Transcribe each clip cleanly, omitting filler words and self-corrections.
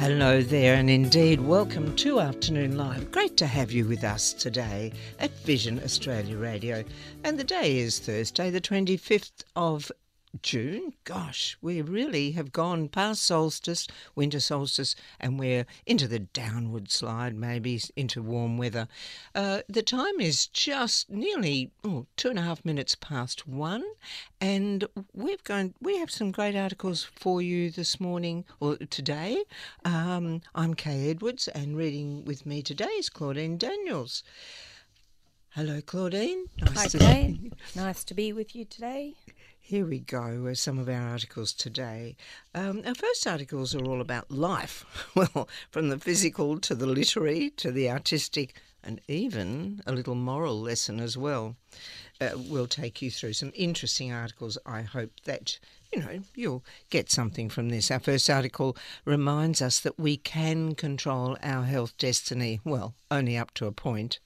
Hello there, and indeed welcome to Afternoon Live. Great to have you with us today at Vision Australia Radio. And the day is Thursday, the 25th of June. Gosh, we really have gone past solstice, winter solstice, and we're into the downward slide, maybe into warm weather. The time is just nearly 2.5 minutes past 1, and we have some great articles for you this morning or today. I'm Kay Edwards, and reading with me today is Claudine Daniels. Hello, Claudine. Hi, Kay. Nice to be with you today. Here we go with some of our articles today. Our first articles are all about life. Well, from the physical to the literary to the artistic and even a little moral lesson as well. We'll take you through some interesting articles. I hope that, you'll get something from this. Our first article reminds us that we can control our health destiny. Well, only up to a point.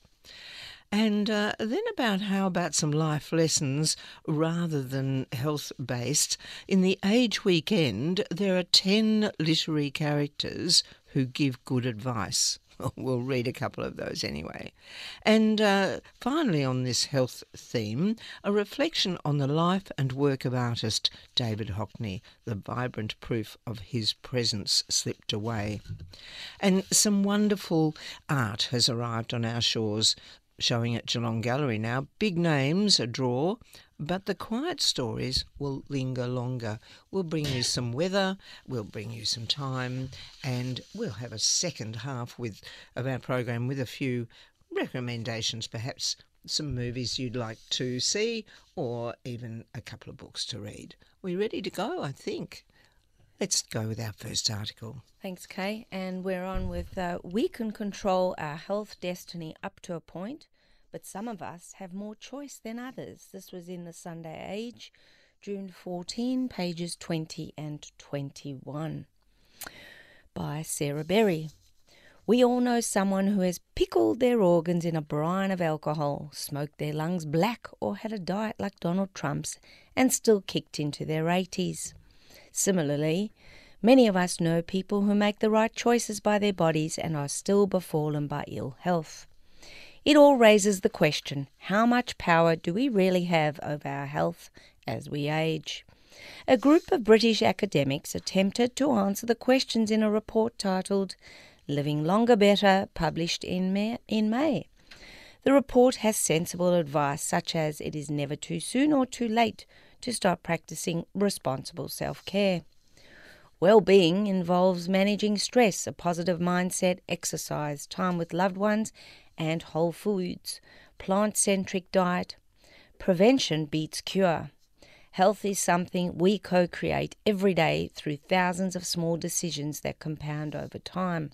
And then how about some life lessons rather than health-based? In the Age Weekend, there are 10 literary characters who give good advice. We'll read a couple of those anyway. And finally, on this health theme, a reflection on the life and work of artist David Hockney, the vibrant proof of his presence slipped away. And some wonderful art has arrived on our shores, showing at Geelong Gallery now. Big names, a draw, but the quiet stories will linger longer. We'll bring you some weather, we'll bring you some time, and we'll have a second half of our program with a few recommendations, perhaps some movies you'd like to see, or even a couple of books to read. We're ready to go, I think. Let's go with our first article. Thanks, Kay. And we're on with we can control our health destiny up to a point, but some of us have more choice than others. This was in the Sunday Age, June 14, pages 20 and 21, by Sarah Berry. We all know someone who has pickled their organs in a brine of alcohol, smoked their lungs black, or had a diet like Donald Trump's and still kicked into their 80s. Similarly, many of us know people who make the right choices by their bodies and are still befallen by ill health. It all raises the question, how much power do we really have over our health as we age? A group of British academics attempted to answer the questions in a report titled Living Longer Better, published in May. The report has sensible advice such as it is never too soon or too late to start practicing responsible self-care. Well-being involves managing stress, a positive mindset, exercise, time with loved ones, and whole foods, plant-centric diet. Prevention beats cure. Health is something we co-create every day through thousands of small decisions that compound over time.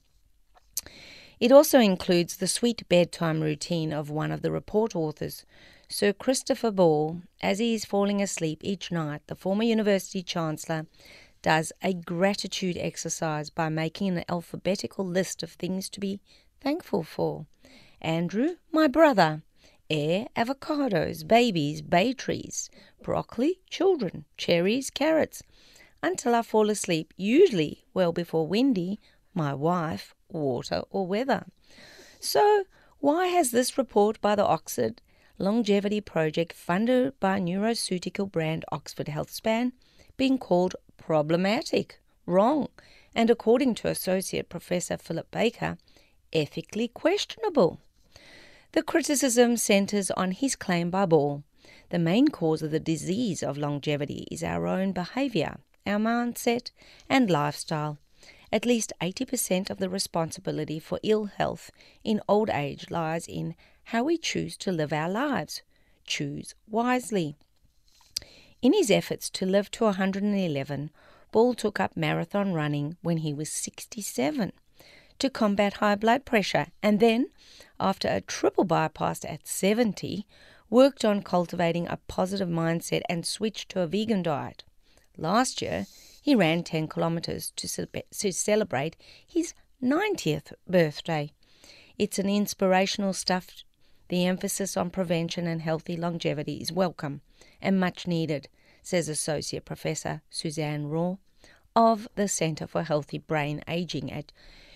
It also includes the sweet bedtime routine of one of the report authors, Sir Christopher Ball. As he is falling asleep each night, the former university chancellor does a gratitude exercise by making an alphabetical list of things to be thankful for. Andrew, my brother. Air, avocados, babies, bay trees. Broccoli, children. Cherries, carrots. Until I fall asleep, usually well before Wendy, my wife, water or weather. So, why has this report by the Oxford Longevity Project, funded by neuroceutical brand Oxford Healthspan, been called problematic, wrong, and according to Associate Professor Philip Baker, ethically questionable? The criticism centres on his claim by Ball. The main cause of the disease of longevity is our own behaviour, our mindset and lifestyle. At least 80% of the responsibility for ill health in old age lies in how we choose to live our lives. Choose wisely. In his efforts to live to 111, Ball took up marathon running when he was 67 to combat high blood pressure, and then, after a triple bypass at 70, worked on cultivating a positive mindset and switched to a vegan diet. Last year, he ran 10 kilometres to celebrate his 90th birthday. It's an inspirational stuff. The emphasis on prevention and healthy longevity is welcome and much needed, says Associate Professor Suzanne Raw. of the Centre for Healthy Brain Ageing at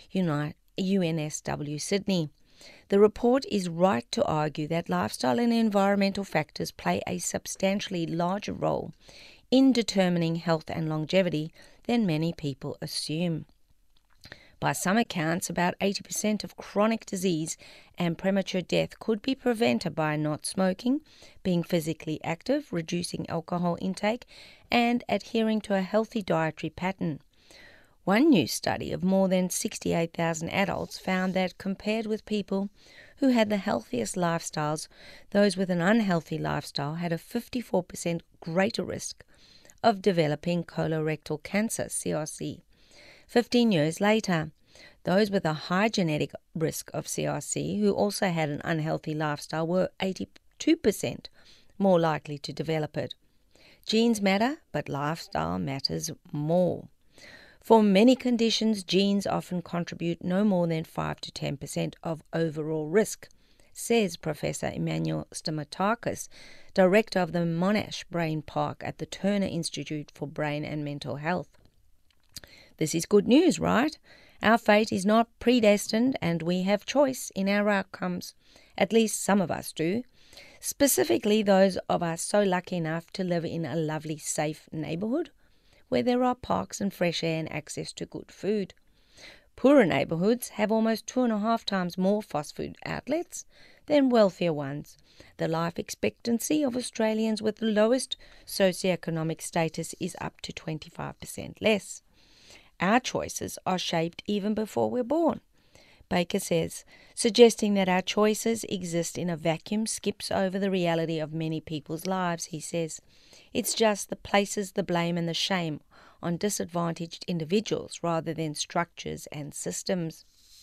UNSW Sydney. The report is right to argue that lifestyle and environmental factors play a substantially larger role in determining health and longevity than many people assume. By some accounts, about 80% of chronic disease and premature death could be prevented by not smoking, being physically active, reducing alcohol intake, and adhering to a healthy dietary pattern. One new study of more than 68,000 adults found that compared with people who had the healthiest lifestyles, those with an unhealthy lifestyle had a 54% greater risk of developing colorectal cancer, CRC. 15 years later, those with a high genetic risk of CRC who also had an unhealthy lifestyle were 82% more likely to develop it. Genes matter, but lifestyle matters more. For many conditions, genes often contribute no more than 5 to 10% of overall risk, says Professor Emmanuel Stamatakis, director of the Monash Brain Park at the Turner Institute for Brain and Mental Health. This is good news, right? Our fate is not predestined and we have choice in our outcomes. At least some of us do. Specifically those of us so lucky enough to live in a lovely, safe neighbourhood where there are parks and fresh air and access to good food. Poorer neighbourhoods have almost 2.5 times more fast food outlets than wealthier ones. The life expectancy of Australians with the lowest socioeconomic status is up to 25% less. Our choices are shaped even before we're born, Baker says, suggesting that our choices exist in a vacuum skips over the reality of many people's lives. He says, it's just the places the blame and the shame on disadvantaged individuals rather than structures and systems.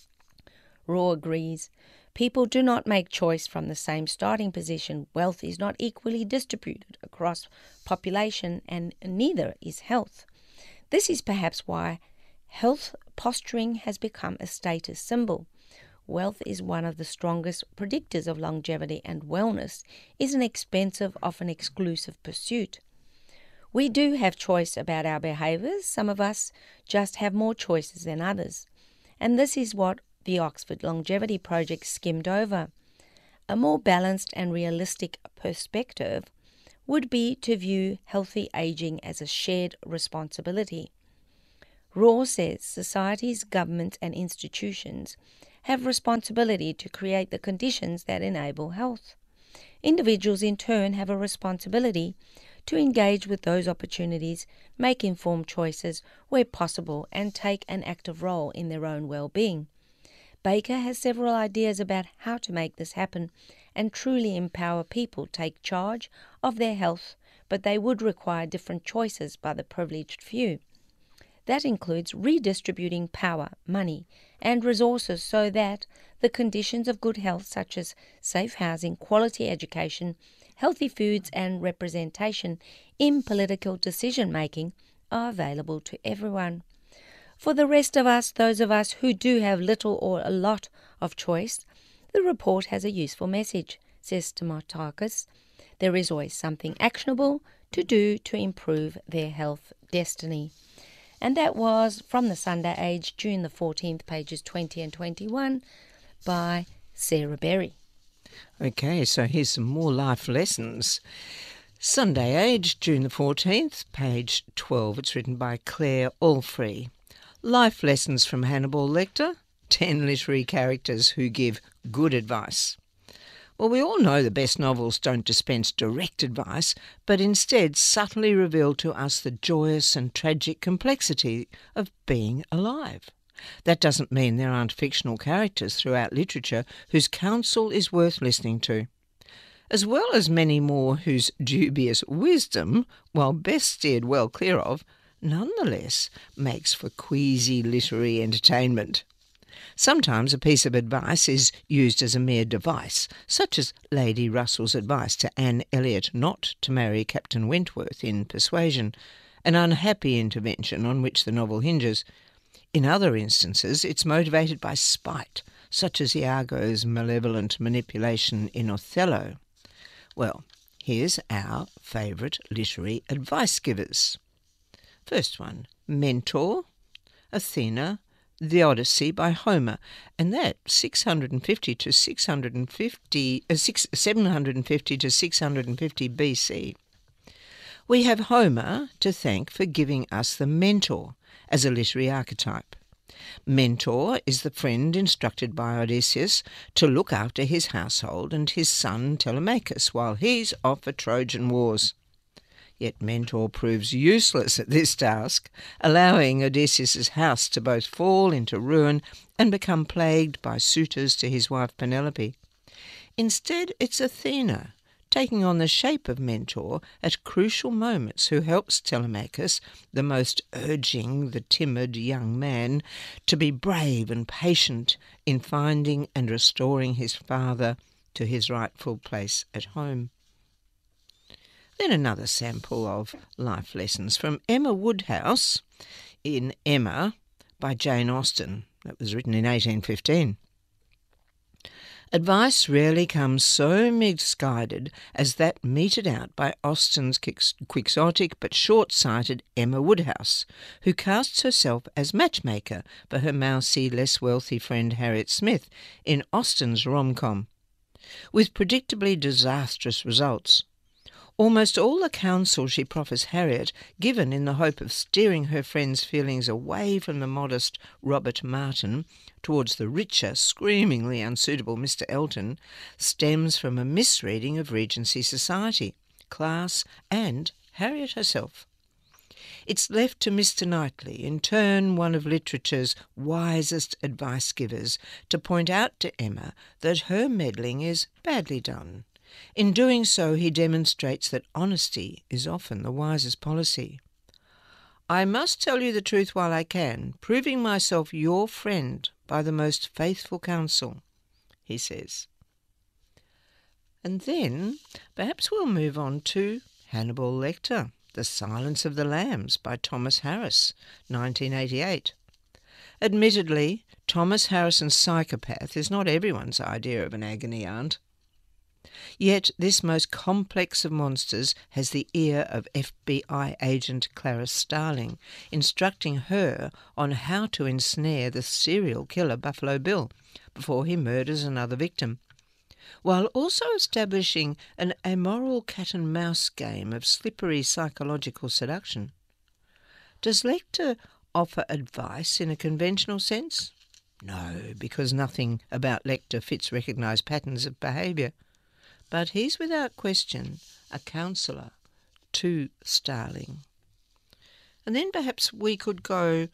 Raw agrees. People do not make choice from the same starting position. Wealth is not equally distributed across population, and neither is health. This is perhaps why health posturing has become a status symbol. Wealth is one of the strongest predictors of longevity, and wellness is an expensive, often exclusive pursuit. We do have choice about our behaviours. Some of us just have more choices than others. And this is what the Oxford Longevity Project skimmed over. A more balanced and realistic perspective would be to view healthy ageing as a shared responsibility. Raw says societies, governments and institutions have responsibility to create the conditions that enable health. Individuals in turn have a responsibility to engage with those opportunities, make informed choices where possible and take an active role in their own well-being. Baker has several ideas about how to make this happen and truly empower people to take charge of their health, but they would require different choices by the privileged few. That includes redistributing power, money, and resources so that the conditions of good health, such as safe housing, quality education, healthy foods, and representation in political decision-making, are available to everyone. For the rest of us, those of us who do have little or a lot of choice, the report has a useful message, says Stamatakis. There is always something actionable to do to improve their health destiny. And that was from the Sunday Age, June the 14th, pages 20 and 21, by Sarah Berry. Okay, so here's some more life lessons. Sunday Age, June the 14th, page 12. It's written by Claire Allfrey. Life lessons from Hannibal Lecter, 10 literary characters who give good advice. Well, we all know the best novels don't dispense direct advice, but instead subtly reveal to us the joyous and tragic complexity of being alive. That doesn't mean there aren't fictional characters throughout literature whose counsel is worth listening to, as well as many more whose dubious wisdom, while best steered well clear of, nonetheless makes for queasy literary entertainment. Sometimes a piece of advice is used as a mere device, such as Lady Russell's advice to Anne Elliot not to marry Captain Wentworth in Persuasion, an unhappy intervention on which the novel hinges. In other instances, it's motivated by spite, such as Iago's malevolent manipulation in Othello. Well, here's our favourite literary advice givers. First one, Mentor, Athena, the Odyssey by Homer, and that 750 to 650 BC. We have Homer to thank for giving us the mentor as a literary archetype. Mentor is the friend instructed by Odysseus to look after his household and his son Telemachus while he's off for Trojan wars. Yet Mentor proves useless at this task, allowing Odysseus' house to both fall into ruin and become plagued by suitors to his wife Penelope. Instead, it's Athena, taking on the shape of Mentor at crucial moments, who helps Telemachus, the most urging the timid young man, to be brave and patient in finding and restoring his father to his rightful place at home. Then another sample of life lessons from Emma Woodhouse in Emma by Jane Austen. That was written in 1815. Advice rarely comes so misguided as that meted out by Austen's quixotic but short-sighted Emma Woodhouse, who casts herself as matchmaker for her mousy, less wealthy friend Harriet Smith in Austen's rom-com, with predictably disastrous results. Almost all the counsel she proffers Harriet, given in the hope of steering her friend's feelings away from the modest Robert Martin towards the richer, screamingly unsuitable Mr. Elton, stems from a misreading of Regency society, class, and Harriet herself. It's left to Mr. Knightley, in turn one of literature's wisest advice givers, to point out to Emma that her meddling is badly done. In doing so, he demonstrates that honesty is often the wisest policy. "I must tell you the truth while I can, proving myself your friend by the most faithful counsel," he says. And then perhaps we'll move on to Hannibal Lecter, The Silence of the Lambs by Thomas Harris, 1988. Admittedly, Thomas Harrison's psychopath is not everyone's idea of an agony aunt. Yet this most complex of monsters has the ear of FBI agent Clarice Starling, instructing her on how to ensnare the serial killer Buffalo Bill before he murders another victim, while also establishing an amoral cat-and-mouse game of slippery psychological seduction. Does Lecter offer advice in a conventional sense? No, because nothing about Lecter fits recognised patterns of behaviour. But he's without question a counsellor to Starling. And then perhaps we could go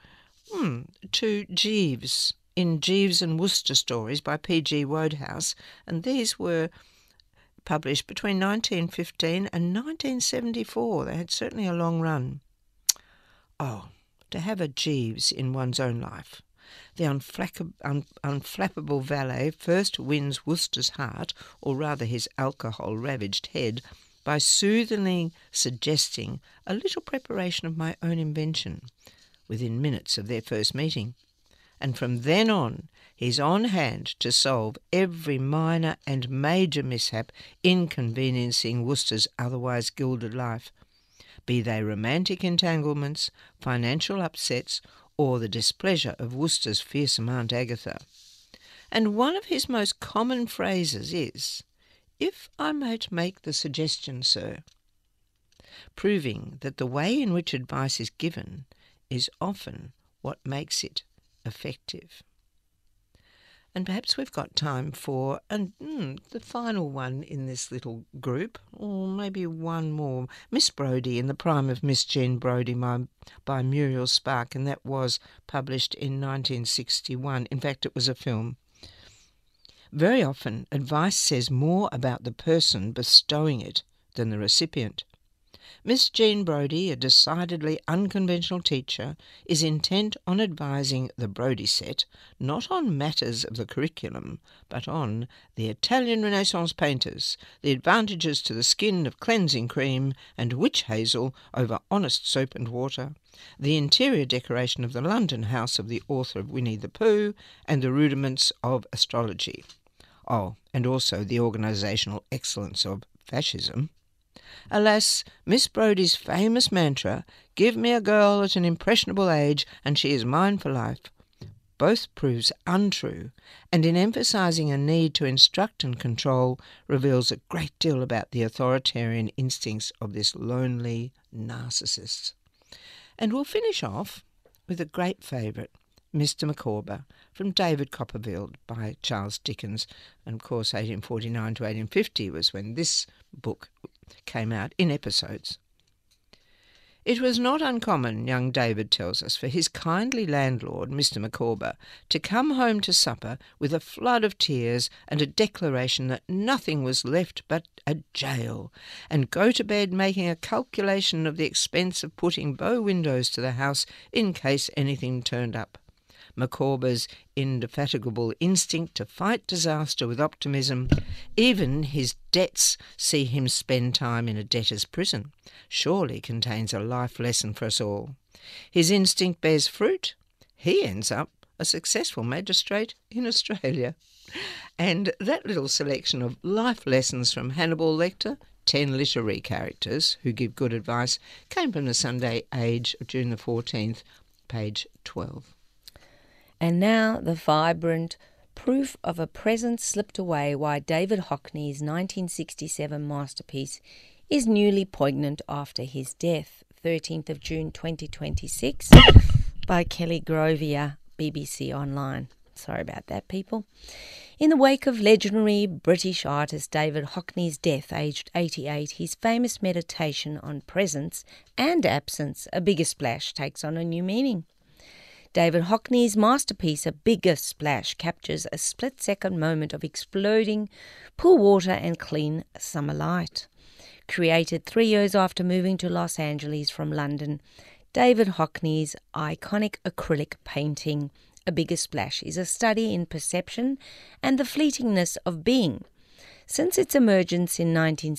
to Jeeves in Jeeves and Wooster Stories by P.G. Wodehouse, and these were published between 1915 and 1974. They had certainly a long run. Oh, to have a Jeeves in one's own life. The unflappable valet first wins Wooster's heart, or rather his alcohol-ravaged head, by soothingly suggesting a little preparation of my own invention within minutes of their first meeting. And from then on, he's on hand to solve every minor and major mishap inconveniencing Wooster's otherwise gilded life, be they romantic entanglements, financial upsets, or the displeasure of Wooster's fearsome Aunt Agatha. And one of his most common phrases is, "If I might make the suggestion, sir," proving that the way in which advice is given is often what makes it effective. And perhaps we've got time for the final one in this little group, or maybe one more. Miss Brodie in the Prime of Miss Jean Brodie by Muriel Spark, and that was published in 1961. In fact, it was a film. Very often, advice says more about the person bestowing it than the recipient. Miss Jean Brodie, a decidedly unconventional teacher, is intent on advising the Brodie set not on matters of the curriculum, but on the Italian Renaissance painters, the advantages to the skin of cleansing cream and witch hazel over honest soap and water, the interior decoration of the London house of the author of Winnie the Pooh, and the rudiments of astrology. Oh, and also the organisational excellence of fascism. Alas, Miss Brodie's famous mantra, "Give me a girl at an impressionable age and she is mine for life," both proves untrue, and in emphasising a need to instruct and control, reveals a great deal about the authoritarian instincts of this lonely narcissist. And we'll finish off with a great favourite, Mr. Micawber, from David Copperfield by Charles Dickens. And of course 1849 to 1850 was when this book came out in episodes. It was not uncommon, young David tells us, for his kindly landlord, Mr. Micawber, to come home to supper with a flood of tears and a declaration that nothing was left but a jail, and go to bed making a calculation of the expense of putting bow windows to the house in case anything turned up. Micawber's indefatigable instinct to fight disaster with optimism, even his debts see him spend time in a debtor's prison, surely contains a life lesson for us all. His instinct bears fruit. He ends up a successful magistrate in Australia. And that little selection of life lessons from Hannibal Lecter, 10 literary characters who give good advice, came from the Sunday Age of June the 14th, page 12. And now the vibrant proof of a present slipped away why David Hockney's 1967 masterpiece is newly poignant after his death, 13th of June 2026, by Kelly Grovier, BBC Online. Sorry about that, people. In the wake of legendary British artist David Hockney's death, aged 88, his famous meditation on presence and absence, A Bigger Splash, takes on a new meaning. David Hockney's masterpiece, A Bigger Splash, captures a split-second moment of exploding pool water and clean summer light. Created 3 years after moving to Los Angeles from London, David Hockney's iconic acrylic painting, A Bigger Splash, is a study in perception and the fleetingness of being. Since its emergence in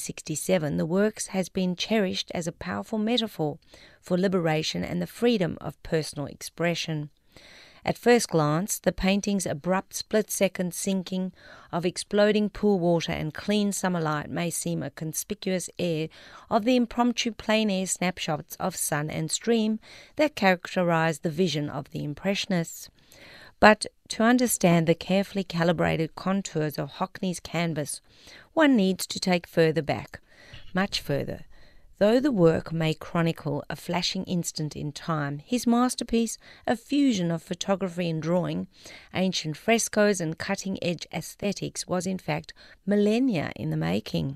1967, the work has been cherished as a powerful metaphor for liberation and the freedom of personal expression. At first glance, the painting's abrupt split-second sinking of exploding pool water and clean summer light may seem a conspicuous heir of the impromptu plein-air snapshots of sun and stream that characterize the vision of the Impressionists. But to understand the carefully calibrated contours of Hockney's canvas, one needs to take further back, much further. Though the work may chronicle a flashing instant in time, his masterpiece, a fusion of photography and drawing, ancient frescoes and cutting-edge aesthetics, was in fact millennia in the making.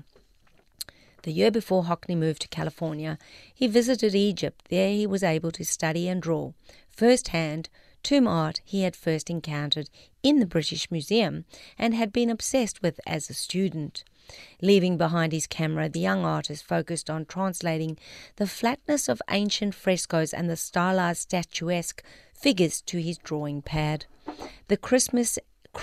The year before Hockney moved to California, he visited Egypt. There he was able to study and draw, firsthand, tomb art he had first encountered in the British Museum and had been obsessed with as a student. Leaving behind his camera, the young artist focused on translating the flatness of ancient frescoes and the stylized statuesque figures to his drawing pad. The crispness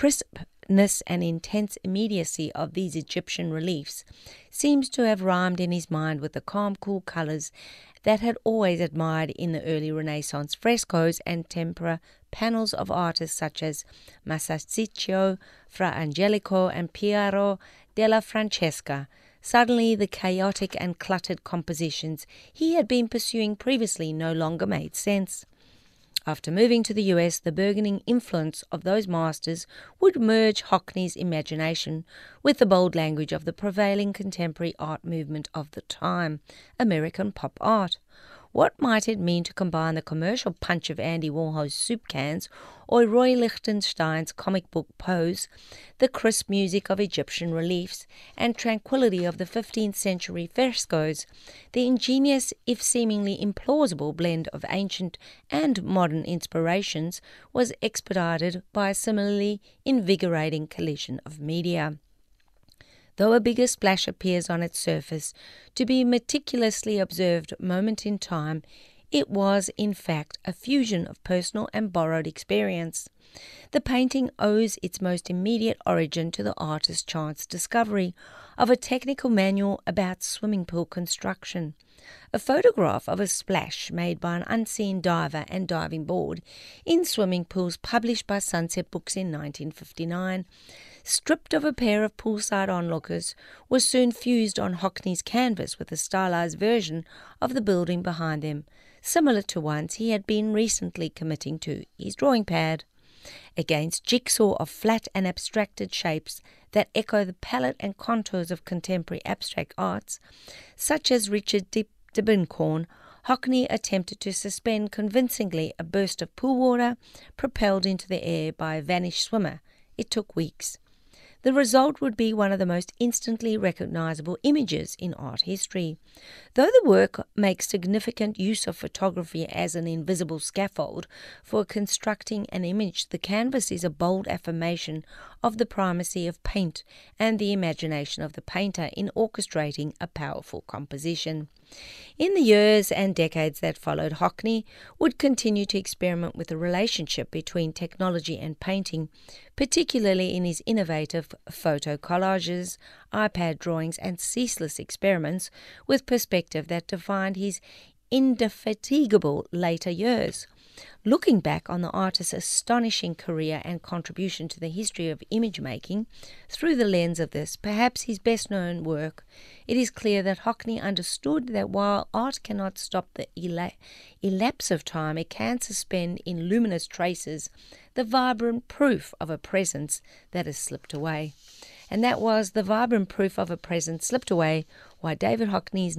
and intense immediacy of these Egyptian reliefs seems to have rhymed in his mind with the calm, cool colours that had always admired in the early Renaissance frescoes and tempera panels of artists such as Masaccio, Fra Angelico and Piero della Francesca. Suddenly the chaotic and cluttered compositions he had been pursuing previously no longer made sense. After moving to the US, the burgeoning influence of those masters would merge Hockney's imagination with the bold language of the prevailing contemporary art movement of the time, American pop art. What might it mean to combine the commercial punch of Andy Warhol's soup cans or Roy Lichtenstein's comic book pose, the crisp music of Egyptian reliefs, and tranquility of the 15th century frescoes? The ingenious, if seemingly implausible, blend of ancient and modern inspirations was expedited by a similarly invigorating collision of media. Though A Bigger Splash appears on its surface to be a meticulously observed moment in time, it was, in fact, a fusion of personal and borrowed experience. The painting owes its most immediate origin to the artist's chance discovery of a technical manual about swimming pool construction. A photograph of a splash made by an unseen diver and diving board in swimming pools published by Sunset Books in 1959 stripped of a pair of poolside onlookers, was soon fused on Hockney's canvas with a stylized version of the building behind them, similar to ones he had been recently committing to his drawing pad. Against jigsaw of flat and abstracted shapes that echo the palette and contours of contemporary abstract arts, such as Richard de Bincorn, Hockney attempted to suspend convincingly a burst of pool water propelled into the air by a vanished swimmer. It took weeks. The result would be one of the most instantly recognizable images in art history. Though the work makes significant use of photography as an invisible scaffold for constructing an image, the canvas is a bold affirmation of the primacy of paint and the imagination of the painter in orchestrating a powerful composition. In the years and decades that followed, Hockney would continue to experiment with the relationship between technology and painting, particularly in his innovative photo collages, iPad drawings, and ceaseless experiments with perspective that defined his indefatigable later years. Looking back on the artist's astonishing career and contribution to the history of image making through the lens of this, perhaps his best-known work, it is clear that Hockney understood that while art cannot stop the elapse of time, it can suspend in luminous traces the vibrant proof of a presence that has slipped away. And that was the vibrant proof of a presence slipped away, why David Hockney's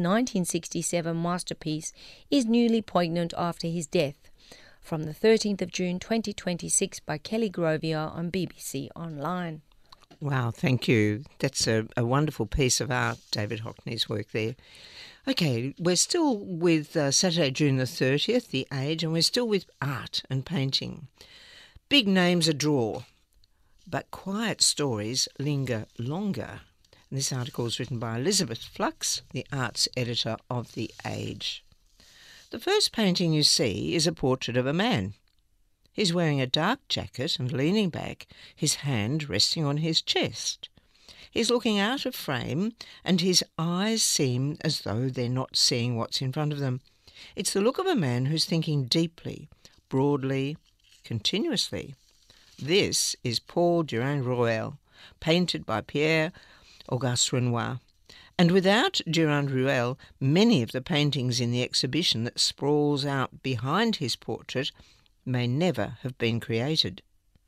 1967 masterpiece is newly poignant after his death. From the 13th of June 2026 by Kelly Grovier on BBC Online. Wow, thank you. That's a wonderful piece of art, David Hockney's work there. Okay, we're still with Saturday, June the 30th, The Age, and we're still with art and painting. Big names a draw, but quiet stories linger longer. And this article is written by Elizabeth Flux, the arts editor of The Age. The first painting you see is a portrait of a man. He's wearing a dark jacket and leaning back, his hand resting on his chest. He's looking out of frame and his eyes seem as though they're not seeing what's in front of them. It's the look of a man who's thinking deeply, broadly, continuously. This is Paul Durand-Ruel, painted by Pierre-Auguste Renoir. And without Durand-Ruel, many of the paintings in the exhibition that sprawls out behind his portrait may never have been created.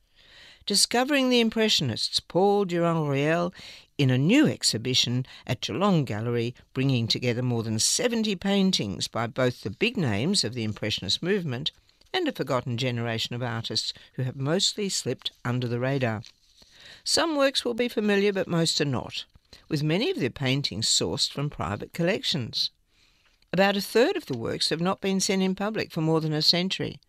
Discovering the Impressionists, Paul Durand-Ruel, in a new exhibition at Geelong Gallery, bringing together more than 70 paintings by both the big names of the Impressionist movement and a forgotten generation of artists who have mostly slipped under the radar. Some works will be familiar, but most are not, with many of their paintings sourced from private collections. About a third of the works have not been seen in public for more than a century.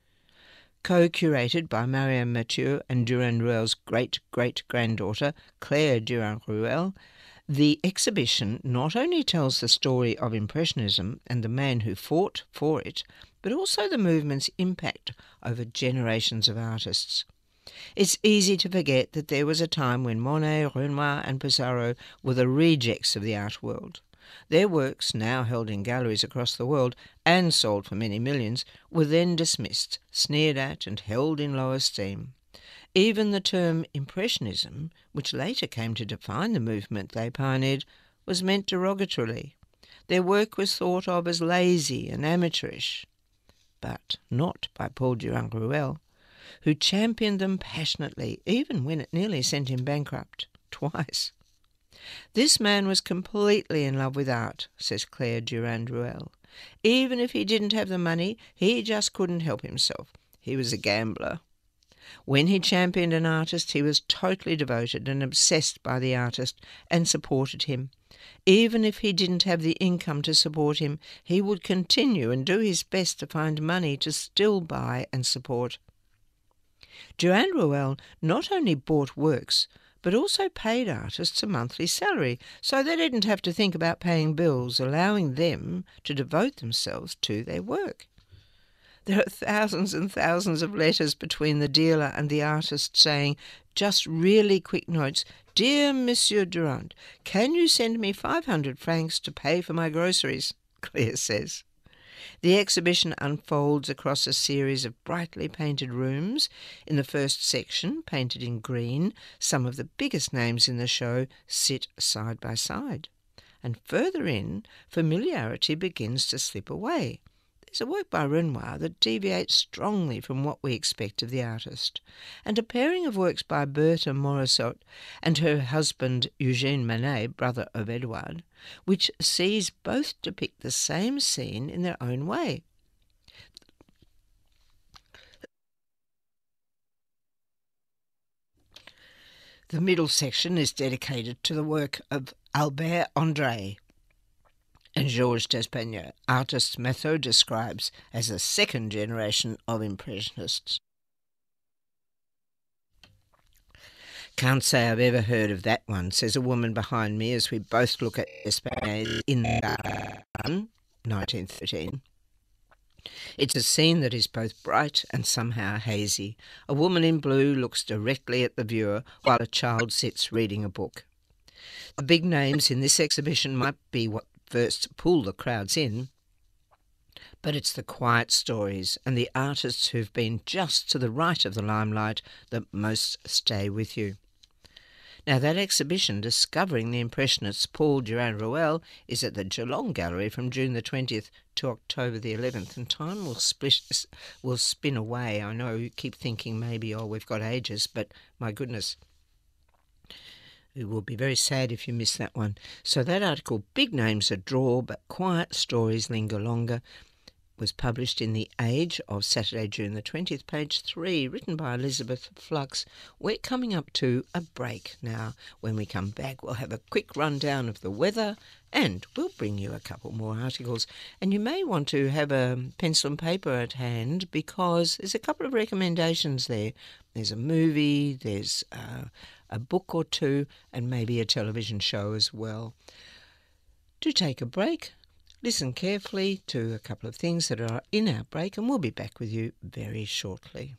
Co-curated by Marianne Mathieu and Durand-Ruel's great-great-granddaughter, Claire Durand-Ruel, the exhibition not only tells the story of Impressionism and the man who fought for it, but also the movement's impact over generations of artists. It's easy to forget that there was a time when Monet, Renoir and Pissarro were the rejects of the art world. Their works, now held in galleries across the world and sold for many millions, were then dismissed, sneered at and held in low esteem. Even the term Impressionism, which later came to define the movement they pioneered, was meant derogatorily. Their work was thought of as lazy and amateurish, but not by Paul Durand-Ruel, who championed them passionately, even when it nearly sent him bankrupt, twice. This man was completely in love with art, says Claire Durand-Ruel. Even if he didn't have the money, he just couldn't help himself. He was a gambler. When he championed an artist, he was totally devoted and obsessed by the artist and supported him. Even if he didn't have the income to support him, he would continue and do his best to find money to still buy and support. Durand-Ruel not only bought works, but also paid artists a monthly salary, so they didn't have to think about paying bills, allowing them to devote themselves to their work. There are thousands and thousands of letters between the dealer and the artist saying, just really quick notes, "Dear Monsieur Durand, can you send me 500 francs to pay for my groceries?" Claire says. The exhibition unfolds across a series of brightly painted rooms. In the first section, painted in green, some of the biggest names in the show sit side by side. And further in, familiarity begins to slip away. There's a work by Renoir that deviates strongly from what we expect of the artist, and a pairing of works by Berthe Morisot and her husband Eugène Manet, brother of Edouard, which sees both depict the same scene in their own way. The middle section is dedicated to the work of Albert André, and Georges Despeigne, artist Mathot describes as a second generation of Impressionists. Can't say I've ever heard of that one, says a woman behind me as we both look at Despeigne in the Garden, 1913. It's a scene that is both bright and somehow hazy. A woman in blue looks directly at the viewer while a child sits reading a book. The big names in this exhibition might be what first pull the crowds in, but it's the quiet stories and the artists who've been just to the right of the limelight that most stay with you. Now, that exhibition, Discovering the Impressionists, Paul Durand-Ruel, is at the Geelong Gallery from June the 20th to October the 11th, and time will spin away. I know you keep thinking maybe, we've got ages, but my goodness, it will be very sad if you miss that one. So that article, Big Names Are Draw, but Quiet Stories Linger Longer, was published in The Age of Saturday, June the 20th, page 3, written by Elizabeth Flux. We're coming up to a break now. When we come back, we'll have a quick rundown of the weather and we'll bring you a couple more articles. And you may want to have a pencil and paper at hand because there's a couple of recommendations there. There's a movie, there's a book or two, and maybe a television show as well. Do take a break. Listen carefully to a couple of things that are in our break, and we'll be back with you very shortly.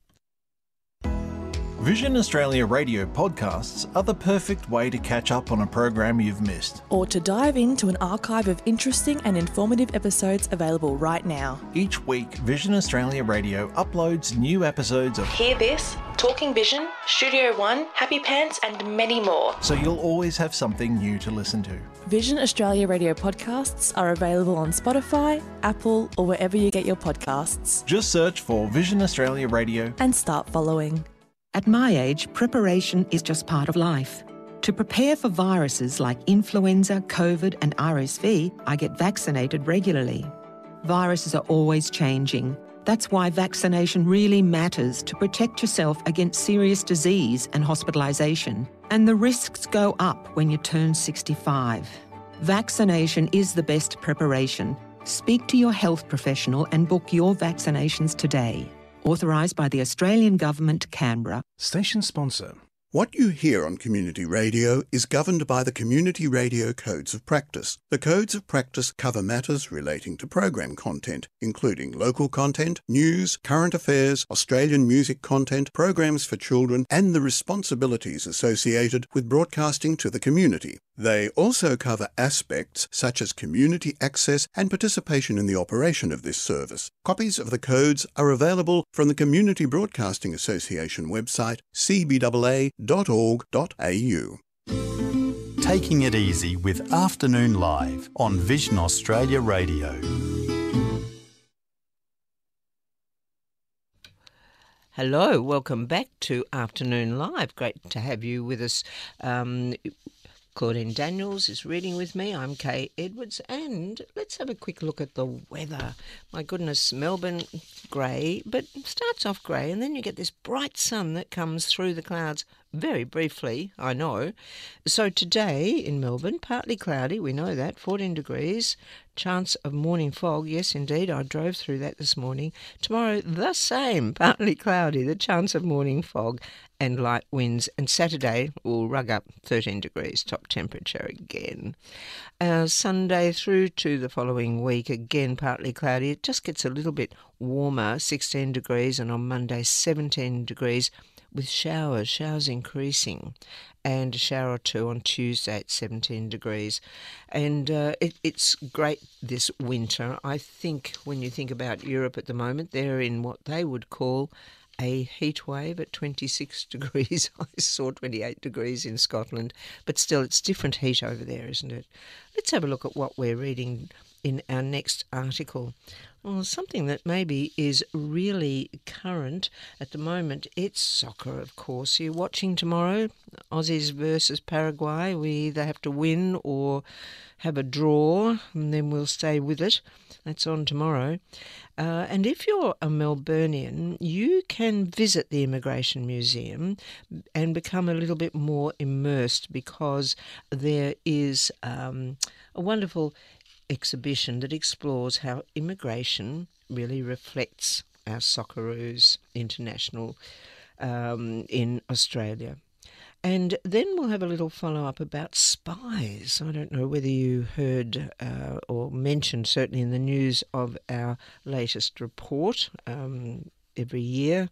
Vision Australia radio podcasts are the perfect way to catch up on a program you've missed, or to dive into an archive of interesting and informative episodes available right now. Each week, Vision Australia Radio uploads new episodes of Hear This, Talking Vision, Studio One, Happy Pants, and many more. So you'll always have something new to listen to. Vision Australia radio podcasts are available on Spotify, Apple, or wherever you get your podcasts. Just search for Vision Australia Radio and start following. At my age, preparation is just part of life. To prepare for viruses like influenza, COVID and RSV, I get vaccinated regularly. Viruses are always changing. That's why vaccination really matters to protect yourself against serious disease and hospitalisation. And the risks go up when you turn 65. Vaccination is the best preparation. Speak to your health professional and book your vaccinations today. Authorised by the Australian Government, Canberra. Station sponsor. What you hear on community radio is governed by the Community Radio Codes of Practice. The Codes of Practice cover matters relating to program content, including local content, news, current affairs, Australian music content, programs for children, and the responsibilities associated with broadcasting to the community. They also cover aspects such as community access and participation in the operation of this service. Copies of the codes are available from the Community Broadcasting Association website, cbaa.org.au. Taking it easy with Afternoon Live on Vision Australia Radio. Hello, welcome back to Afternoon Live. Great to have you with us. Claudine Daniels is reading with me. I'm Kay Edwards, and let's have a quick look at the weather. My goodness, Melbourne, grey, but starts off grey, and then you get this bright sun that comes through the clouds very briefly, I know. So today in Melbourne, partly cloudy, we know that, 14 degrees, chance of morning fog. Yes, indeed, I drove through that this morning. Tomorrow, the same, partly cloudy, the chance of morning fog and light winds. And Saturday will rug up 13 degrees, top temperature again. Sunday through to the following week, again, partly cloudy. It just gets a little bit warmer, 16 degrees, and on Monday, 17 degrees, with showers increasing, and a shower or two on Tuesday at 17 degrees. And it's great this winter. I think when you think about Europe at the moment, they're in what they would call a heat wave at 26 degrees. I saw 28 degrees in Scotland, but still it's different heat over there, isn't it? Let's have a look at what we're reading in our next article. Well, something that maybe is really current at the moment, it's soccer, of course. You're watching tomorrow, Aussies versus Paraguay. We either have to win or have a draw, and then we'll stay with it. That's on tomorrow. And if you're a Melburnian, you can visit the Immigration Museum and become a little bit more immersed, because there is a wonderful exhibition that explores how immigration really reflects our Socceroos International in Australia. And then we'll have a little follow-up about spies. I don't know whether you heard or mentioned, certainly in the news, of our latest report. Every year,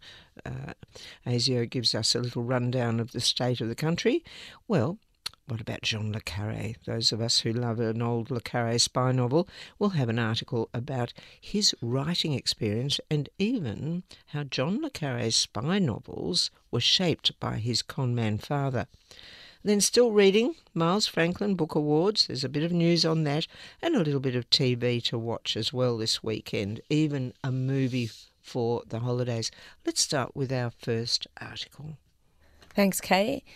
ASIO gives us a little rundown of the state of the country. Well, what about John le Carré? Those of us who love an old le Carré spy novel will have an article about his writing experience and even how John le Carré's spy novels were shaped by his conman father. Then still reading, Miles Franklin Book Awards. There's a bit of news on that and a little bit of TV to watch as well this weekend, even a movie for the holidays. Let's start with our first article. Thanks, Kay.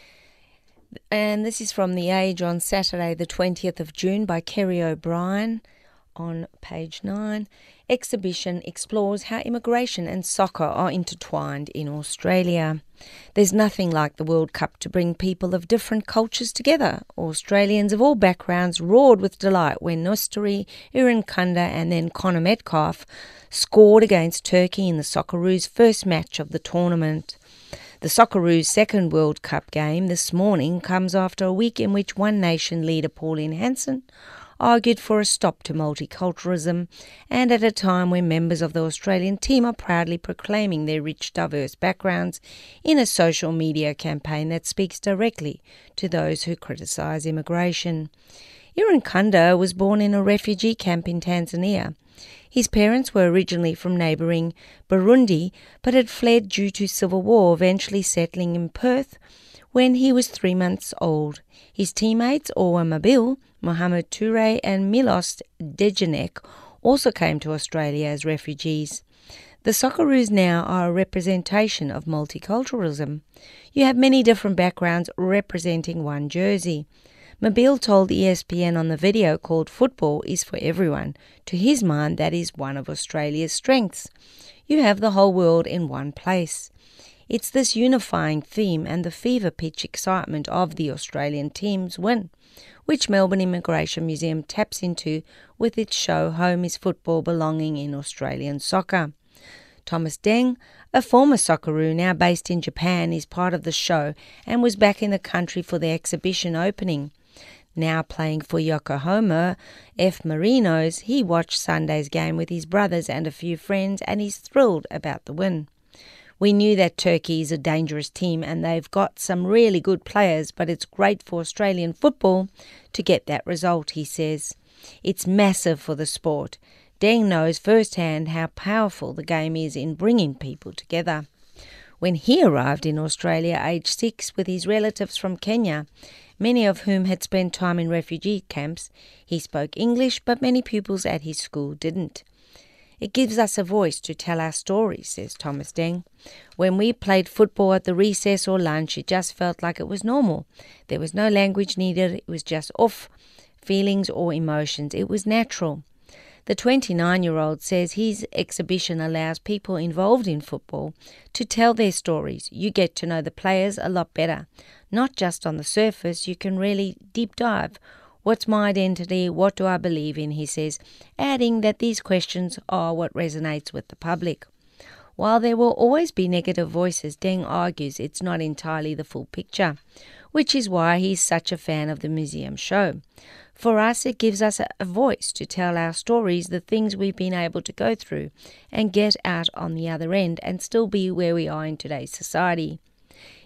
And this is from The Age on Saturday, the 20th of June by Kerry O'Brien on page 9. Exhibition explores how immigration and soccer are intertwined in Australia. There's nothing like the World Cup to bring people of different cultures together. Australians of all backgrounds roared with delight when Nusturi, Irankunda and then Connor Metcalfe scored against Turkey in the Socceroos' first match of the tournament. The Socceroos' second World Cup game this morning comes after a week in which One Nation leader Pauline Hanson argued for a stop to multiculturalism, and at a time when members of the Australian team are proudly proclaiming their rich, diverse backgrounds in a social media campaign that speaks directly to those who criticise immigration. Irankunda was born in a refugee camp in Tanzania. His parents were originally from neighbouring Burundi, but had fled due to civil war, eventually settling in Perth when he was 3 months old. His teammates, Orwa Mabil, Mohamed Toure and Milos Dejanek, also came to Australia as refugees. The Socceroos now are a representation of multiculturalism. You have many different backgrounds representing one jersey. Mabil told ESPN on the video called Football is for Everyone. To his mind, that is one of Australia's strengths. You have the whole world in one place. It's this unifying theme and the fever-pitch excitement of the Australian team's win, which Melbourne Immigration Museum taps into with its show Home is Football, Belonging in Australian Soccer. Thomas Deng, a former Socceroo now based in Japan, is part of the show and was back in the country for the exhibition opening. Now playing for Yokohama F. Marinos, he watched Sunday's game with his brothers and a few friends, and he's thrilled about the win. We knew that Turkey is a dangerous team and they've got some really good players, but it's great for Australian football to get that result, he says. It's massive for the sport. Deng knows firsthand how powerful the game is in bringing people together. When he arrived in Australia aged 6 with his relatives from Kenya, many of whom had spent time in refugee camps, he spoke English, but many pupils at his school didn't. It gives us a voice to tell our stories, says Thomas Deng. When we played football at the recess or lunch, it just felt like it was normal. There was no language needed. It was just off feelings or emotions. It was natural. The 29-year-old says his exhibition allows people involved in football to tell their stories. You get to know the players a lot better. Not just on the surface, you can really deep dive. What's my identity? What do I believe in? He says, adding that these questions are what resonates with the public. While there will always be negative voices, Deng argues it's not entirely the full picture, which is why he's such a fan of the museum show. For us, it gives us a voice to tell our stories, the things we've been able to go through, and get out on the other end and still be where we are in today's society.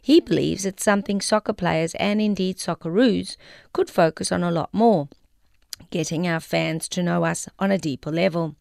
He believes it's something soccer players and indeed Socceroos could focus on a lot more, getting our fans to know us on a deeper level.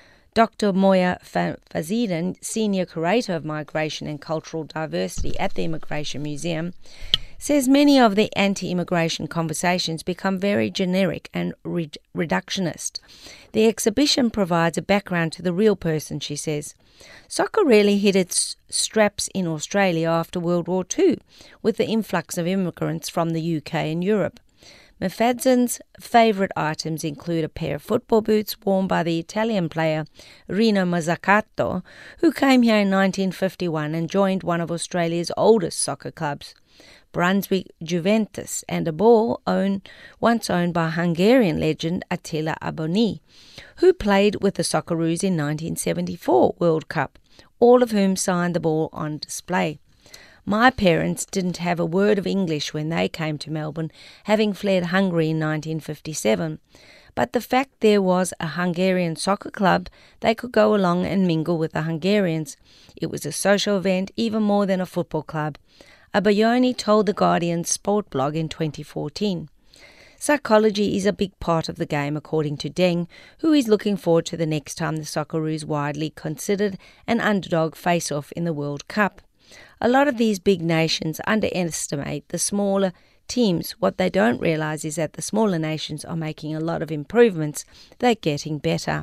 Dr. Moya Faziden, Senior Curator of Migration and Cultural Diversity at the Immigration Museum, says many of the anti-immigration conversations become very generic and reductionist. The exhibition provides a background to the real person, she says. Soccer really hit its straps in Australia after World War II, with the influx of immigrants from the UK and Europe. Mafadzen's favourite items include a pair of football boots worn by the Italian player Rino Mazzucato, who came here in 1951 and joined one of Australia's oldest soccer clubs, Brunswick Juventus, and a ball once owned by Hungarian legend Attila Aboni, who played with the Socceroos in 1974 World Cup, all of whom signed the ball on display. My parents didn't have a word of English when they came to Melbourne, having fled Hungary in 1957. But the fact there was a Hungarian soccer club, they could go along and mingle with the Hungarians. It was a social event, even more than a football club. Abayoni told The Guardian sport blog in 2014. Psychology is a big part of the game, according to Deng, who is looking forward to the next time the Socceroos, widely considered an underdog, face off in the World Cup. A lot of these big nations underestimate the smaller teams. What they don't realise is that the smaller nations are making a lot of improvements. They're getting better.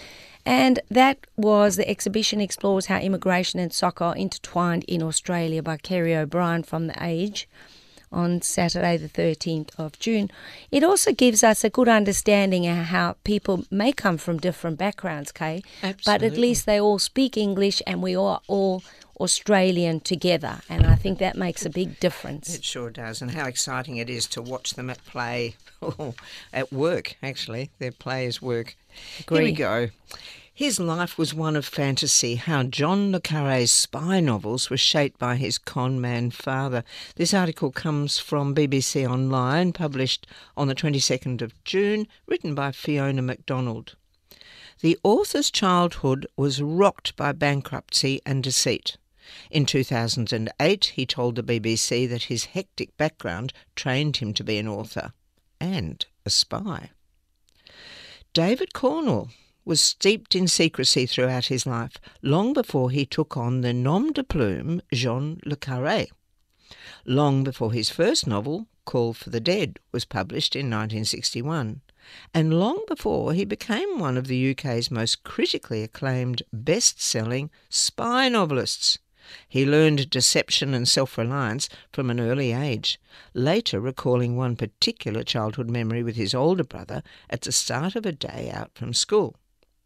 And that was the exhibition explores how immigration and soccer are intertwined in Australia by Kerry O'Brien from The Age on Saturday the 13th of June. It also gives us a good understanding of how people may come from different backgrounds, Kay. Absolutely. But at least they all speak English and we are all Australian together, and I think that makes a big difference. It sure does, and how exciting it is to watch them at play, at work, actually. Their players' work. Agree. Here we go. His life was one of fantasy, how John le Carré's spy novels were shaped by his con man father. This article comes from BBC Online, published on the 22nd of June, written by Fiona MacDonald. The author's childhood was rocked by bankruptcy and deceit. In 2008, he told the BBC that his hectic background trained him to be an author and a spy. David Cornwell was steeped in secrecy throughout his life, long before he took on the nom de plume Jean le Carré. Long before his first novel, Call for the Dead, was published in 1961, and long before he became one of the UK's most critically acclaimed best-selling spy novelists. He learned deception and self-reliance from an early age, later recalling one particular childhood memory with his older brother at the start of a day out from school.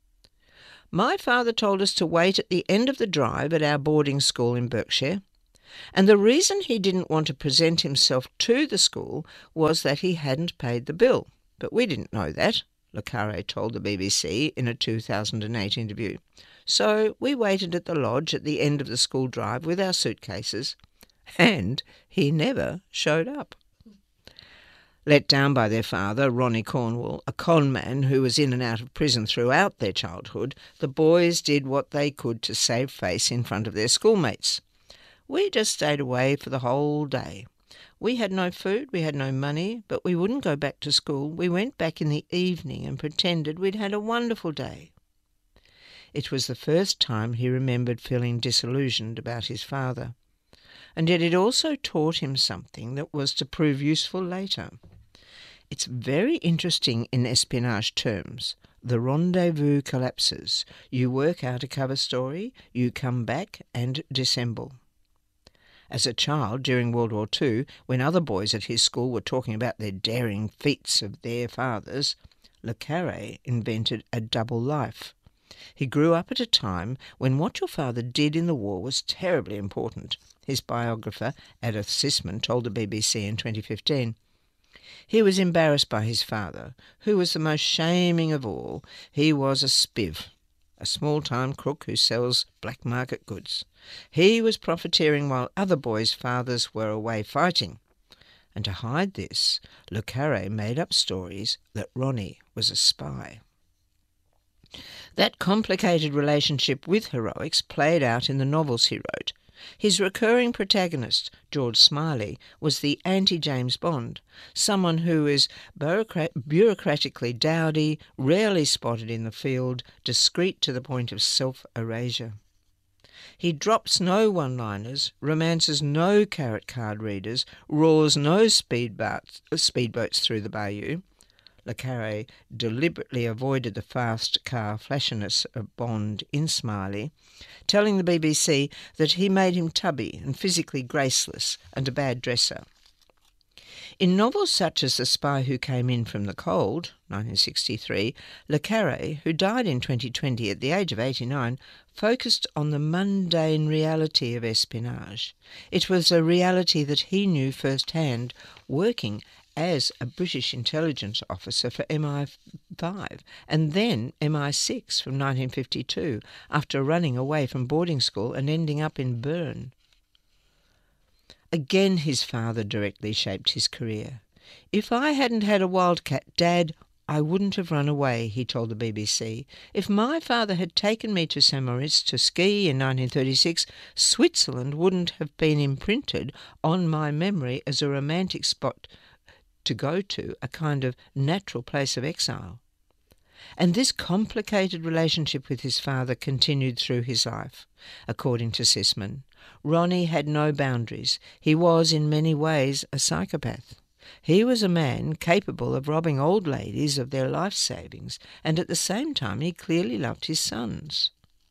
My father told us to wait at the end of the drive at our boarding school in Berkshire, and the reason he didn't want to present himself to the school was that he hadn't paid the bill. But we didn't know that, le Carré told the BBC in a 2008 interview. So we waited at the lodge at the end of the school drive with our suitcases, and he never showed up. Let down by their father, Ronnie Cornwell, a con man who was in and out of prison throughout their childhood, the boys did what they could to save face in front of their schoolmates. We just stayed away for the whole day. We had no food, we had no money, but we wouldn't go back to school. We went back in the evening and pretended we'd had a wonderful day. It was the first time he remembered feeling disillusioned about his father, and yet it also taught him something that was to prove useful later. It's very interesting in espionage terms. The rendezvous collapses. You work out a cover story, you come back and dissemble. As a child during World War II, when other boys at his school were talking about their daring feats of their fathers, le Carré invented a double life. He grew up at a time when what your father did in the war was terribly important, his biographer, Edith Sisman, told the BBC in 2015. He was embarrassed by his father, who was the most shaming of all. He was a spiv, a small-time crook who sells black market goods. He was profiteering while other boys' fathers were away fighting. And to hide this, le Carré made up stories that Ronnie was a spy. That complicated relationship with heroics played out in the novels he wrote. His recurring protagonist, George Smiley, was the anti-James Bond, someone who is bureaucratically dowdy, rarely spotted in the field, discreet to the point of self-erasure. He drops no one-liners, romances no carrot card readers, roars no speedboats through the bayou. Le Carre deliberately avoided the fast car flashiness of Bond in Smiley, telling the BBC that he made him tubby and physically graceless and a bad dresser. In novels such as The Spy Who Came In From the Cold, 1963, Le Carre, who died in 2020 at the age of 89, focused on the mundane reality of espionage. It was a reality that he knew firsthand, working as a British intelligence officer for MI5 and then MI6 from 1952, after running away from boarding school and ending up in Bern. Again, his father directly shaped his career. "If I hadn't had a wildcat dad, I wouldn't have run away," he told the BBC. "If my father had taken me to St. Moritz to ski in 1936, Switzerland wouldn't have been imprinted on my memory as a romantic spot to go to, a kind of natural place of exile." And this complicated relationship with his father continued through his life. According to Sisman, Ronnie had no boundaries. He was, in many ways, a psychopath. He was a man capable of robbing old ladies of their life savings, and at the same time he clearly loved his sons.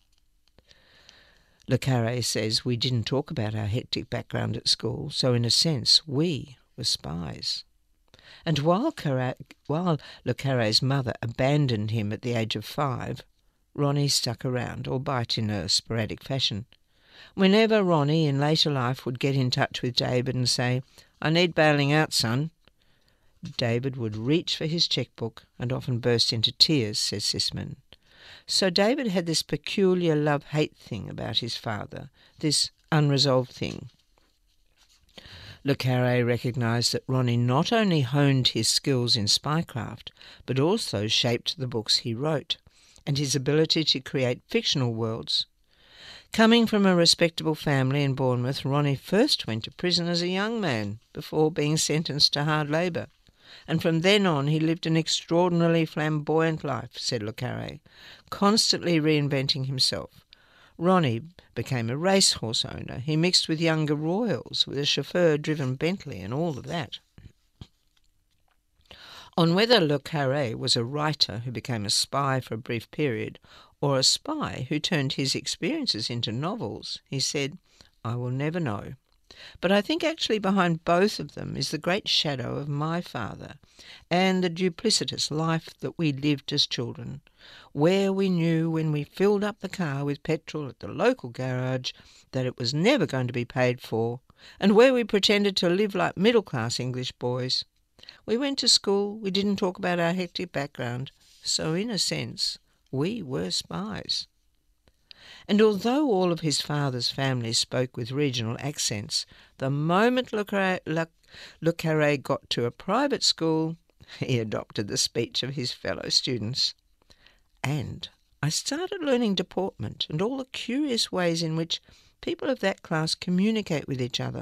Le Carre says, "We didn't talk about our hectic background at school, so in a sense we were spies." And while Le Carre's mother abandoned him at the age of 5, Ronnie stuck around, albeit in a sporadic fashion. Whenever Ronnie in later life would get in touch with David and say, "I need bailing out, son," David would reach for his checkbook and often burst into tears, says Sisman. So David had this peculiar love-hate thing about his father, this unresolved thing. Le Carre recognised that Ronnie not only honed his skills in spycraft, but also shaped the books he wrote, and his ability to create fictional worlds. Coming from a respectable family in Bournemouth, Ronnie first went to prison as a young man before being sentenced to hard labour. And from then on he lived an extraordinarily flamboyant life, said Le Carre, constantly reinventing himself. Ronnie became a racehorse owner. He mixed with younger royals, with a chauffeur-driven Bentley and all of that. On whether Le Carre was a writer who became a spy for a brief period, or a spy who turned his experiences into novels, he said, "I will never know. But I think actually behind both of them is the great shadow of my father and the duplicitous life that we lived as children, where we knew when we filled up the car with petrol at the local garage that it was never going to be paid for, and where we pretended to live like middle-class English boys. We went to school, we didn't talk about our hectic background, so in a sense we were spies." And although all of his father's family spoke with regional accents, the moment Le Carre got to a private school, he adopted the speech of his fellow students. "And I started learning deportment and all the curious ways in which people of that class communicate with each other.